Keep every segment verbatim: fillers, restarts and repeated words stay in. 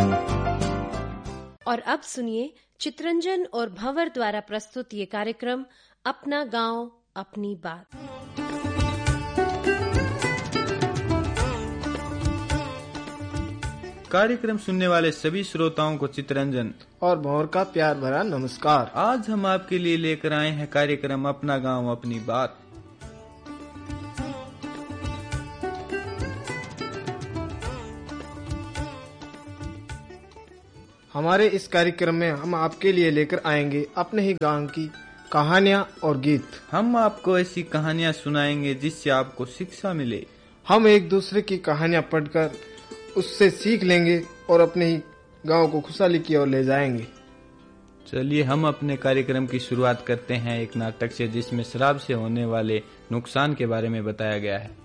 और अब सुनिए चित्रंजन और भंवर द्वारा प्रस्तुत ये कार्यक्रम अपना गांव अपनी बात। कार्यक्रम सुनने वाले सभी श्रोताओं को चित्रंजन और भंवर का प्यार भरा नमस्कार। आज हम आपके लिए लेकर आए हैं कार्यक्रम अपना गांव अपनी बात। हमारे इस कार्यक्रम में हम आपके लिए लेकर आएंगे अपने ही गांव की कहानियां और गीत। हम आपको ऐसी कहानियां सुनाएंगे जिससे आपको शिक्षा मिले। हम एक दूसरे की कहानियां पढ़कर उससे सीख लेंगे और अपने ही गांव को खुशहाली की ओर ले जाएंगे। चलिए हम अपने कार्यक्रम की शुरुआत करते हैं एक नाटक से जिसमें शराब से होने वाले नुकसान के बारे में बताया गया है।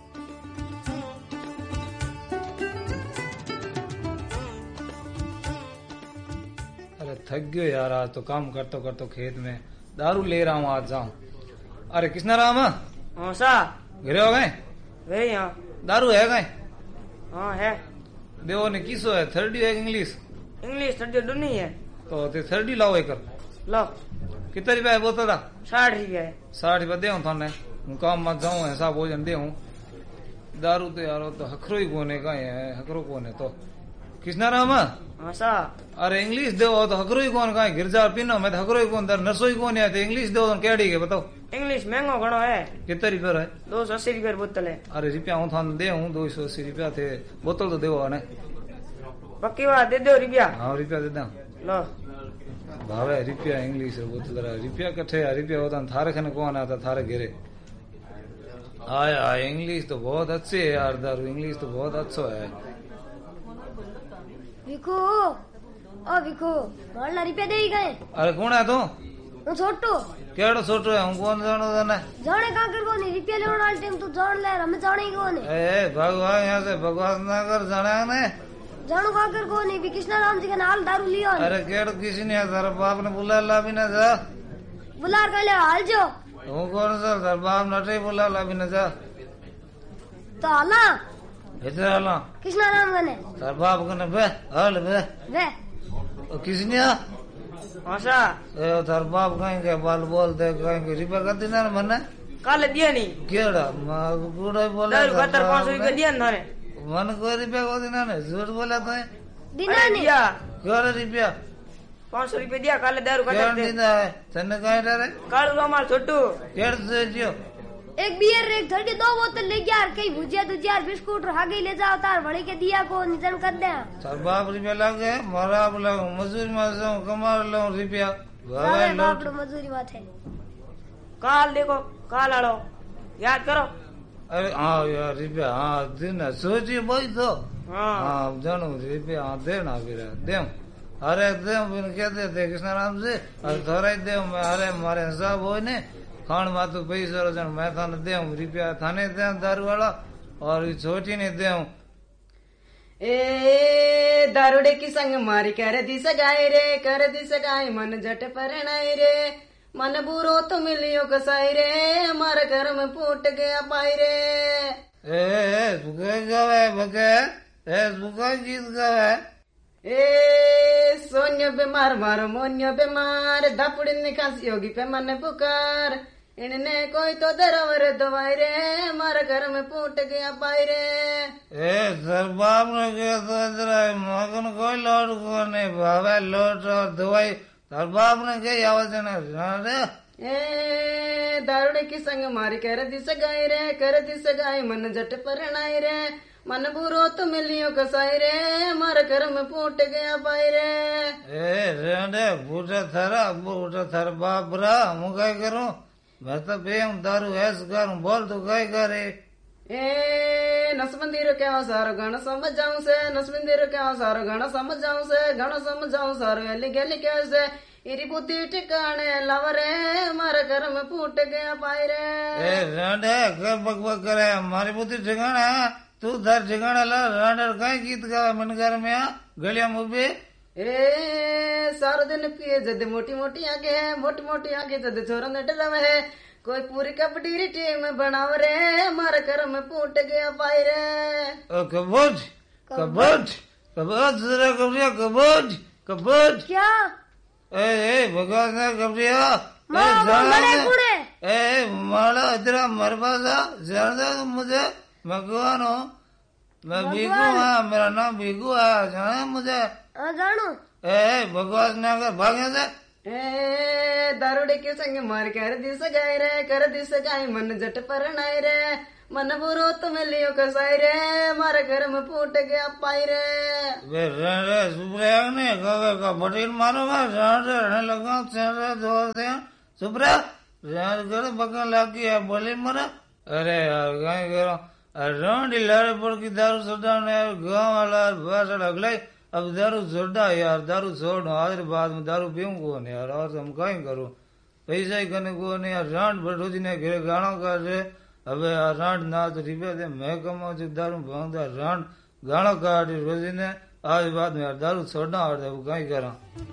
अरे थक गयो यार, आज तो काम करते करते खेत में दारू ले रहा हूँ, आज जाऊँ। अरे किसना राम हाँ सा घरे हो गए वे यहाँ दारू है गए? हाँ है। देवो ने किसो है, थर्डी है इंग्लिश? इंग्लिश थर्डी डूनी है तो ते थर्डी लाओ एक लो। कितना रुपया है बोतल? साठ रुपया है। साठ रुपया दे थाने, हूँ काम मत जाऊँ ऐसा भोजन दे हूँ। दारू तो यार तो हकरो ही कोने का है, हकरो कौन है तो किसना राम? हाँ सा अरे इंग्लिश दो तो हकरो ही कौन का है, गिरजा पीनो मैं हकरो ही कौन दर नरसो ही कौन है, इंग्लिश दो तो केड़ी के बताओ। इंग्लिश महंगो घणो है। कितना रुपया है? दो सौ अस्सी रुपया बोतल है। अरे रुपया हूँ थाने दे हूँ, दो सौ अस्सी रुपया थे, बोतल तो देवो ने पक्की बात दे दो रुपया। हाँ रुपया दे दो लो भावे रुपया इंग्लिश बोतल रुपया कट्ठे रुपया होता थारे खने कौन आता थारे घेरे आया। इंग्लिश तो बहुत अच्छे है यार, दारू इंग्लिश तो बहुत अच्छा है। विको ओ विको मारला रुपया दे ही गए। अरे कौन है तू? હું છોટો केड़ो छोटो है, हूँ कौन जानो तने? जाने का कर कोनी रुपया लेने वाला टाइम तू जान ले, हमें जाने ही कोनी। ए भगवान यहाँ से बकवास ना कर, जाना ने जानू का कर कोनी भी कृष्णा राम जी का नाल दारू लियो। अरे केड़ो किसी ने तेरा बाप ने बुला ला भी ना जा, बुला कर ले हाल जो हूँ कौन सा तेरा बाप नटे बुला ला भी ना जा तो हाला इधर आला कृष्णा राम गने तेरा बाप कने बे हाल बे वे किसी ने हाँ सा ए तेरा बाप कहीं के बाल बोलते कहीं के रुपया कर देना मने कल दिया नहीं केड़ा मां पूरा बोला दारू खतर पाँच सौ रुपया दिया ना मन कोई रुपया को देना ने झूठ बोला तो दिना नहीं दिया केड़ा रुपया पाँच सौ रुपया दिया कल दारू केड़ा खतर दे दीदा है तने कहीं डरे कालू हमार छोटू केड़ से जियो एक बियर एक थर्टी दो बोतल ले गया और कई भुजिया तुजिया बिस्कुट आगे ले जाओ तार बड़ी के दिया को निजन कर दे। सर बाप रुपया लग गए मारा लग मजदूरी में जाऊं कमा लो रुपया अरे बाप रे मजदूरी बात है। काल देखो काल आड़ो याद करो। अरे हाँ यार रुपया हाँ देना सोचिए भाई तो हाँ हाँ जानू रुपया हाँ देना फिर दे अरे दे फिर क्या देते कृष्णा राम से अरे थोड़ा ही दे मैं अरे मारे हिसाब हो ने खान मातू पैसा रोजन मैं थाने दे रुपया थाने दे दारू वाला और छोटी ने दे ए दारूडे की संग मारी कर दी सगाई रे, कर दी सगाई मन जट परनाई रे, मन बुरो तो मिलियो कसाई रे, हमारे घर में फूट गया पाई रे। ए बुके गावे बुके ए बुका गीत गावे ए सोन्यो बीमार मारो मोन्यो बीमार, धपड़ी निकास योगी पे मन पुकार, इनने कोई तो दरवर दवाई रे, हमारे घर में फूट गया पाई रे। ए सर बाप ने क्या सोच रहा है, मगन कोई लोट को नहीं भावे लोट और दवाई सर बाप ने क्या आवाज रे। ए दारूडे की संग मारी कर दी सगाई रे, कर दी सगाई मन जट परनाई रे, मन बुरो तो मिलियो कसाई रे, हमारे घर में फूट गया पाई रे। ए रेंडे बूढ़ा थारा बूढ़ा थारा बाप रा मैं क्या करूं, मैं तो बेम दारू ऐस करूं बोल तो क्या करे। ए नसबंदीरो क्या सारो गाना समझ जाऊं से, नसबंदीरो क्या सारो गाना समझ जाऊं से, गाना समझ जाऊं सारो गली गली कैसे, इरी बुद्धि ठिकाने लवरे, हमारे घर में फूट गया पाई रे। ए रेंडे कर बक बक करे, हमारी बुद्धि ठिकाना तू धर ठिकाना ला रांडर काय गीत गावे मन घर में आ गलिया मुबे। ए सारो दिन पिए जद मोटी मोटी आगे है, मोटी मोटी आगे जद छोरा ने डरावे है, कोई पूरी कबड्डी री टीम बनाव रे, हमारे घर में फूट गया पाई रे। ओ कबूज कबूज कबूज जरा कबरिया कबूज कबूज क्या ए ए भगवान ने कबरिया माँ बड़े बूढ़े ए माला इधर मर पासा जान दे तुम मुझे मैं कौन हूँ मैं बीगू हाँ मेरा नाम बीगू है जाने मुझे हाँ जानू ए भगवान ने अगर भागे से ए दारूडे के संग मार कर दिस गाय रे कर दिस गाय मन जट पर नाय रे मन बुरो तुम लियो कसाई रे मारे घर में फूट गया पाई रे वे रे सुप्रिया ने कहा का बटील मारो मैं जान रे रहने लगा तेरे दोस्त हैं सुप्रिया जान कर बकन लगी है बोली मरा अरे यार गाय करो अराउंड लारे पर की दारू सोडा ने गांव वाला बस अगले अब दारू सोडा यार दारू छोड़ आज बाद में दारू पीऊं कौन यार और हम कहीं करो पैसा ही करने को नहीं यार रांड भटोजी ने घेरे गाना कर रहे अब यार रांड ना तो रिपे दे मैं कमाऊं जो दारू भांगदा रांड गाना काट रोजी ने आज बाद में यार दारू छोड़ना और वो कहीं करा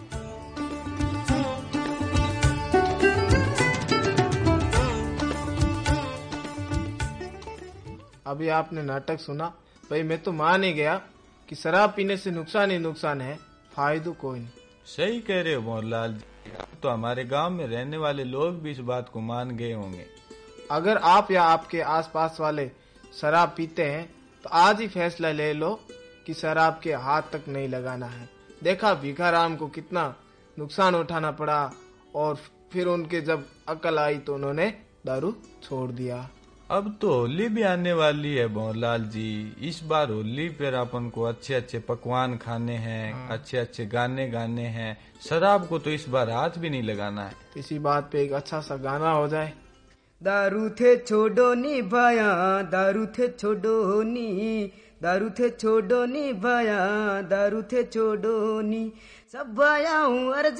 अभी आपने नाटक सुना, भाई मैं तो मान ही गया कि शराब पीने से नुकसान ही नुकसान है, फायदो कोई नहीं। सही कह रहे हो मोहनलाल जी, तो हमारे गांव में रहने वाले लोग भी इस बात को मान गए होंगे। अगर आप या आपके आसपास वाले शराब पीते हैं तो आज ही फैसला ले लो कि शराब के हाथ तक नहीं लगाना है। देखा भिखाराम को कितना नुकसान उठाना पड़ा और फिर उनके जब अकल आई तो उन्होंने दारू छोड़ दिया। अब तो होली भी आने वाली है मोहनलाल जी, इस बार होली पर अपन को अच्छे अच्छे पकवान खाने हैं, हाँ। अच्छे अच्छे गाने गाने हैं, शराब को तो इस बार हाथ भी नहीं लगाना है। इसी बात पे एक अच्छा सा गाना हो जाए। दारू थे छोड़ो नी भाया दारू थे छोड़ो नी दारू थे छोड़ो नी भाया दारू थे छोड़ो नी सब भाया हूँ अर्ज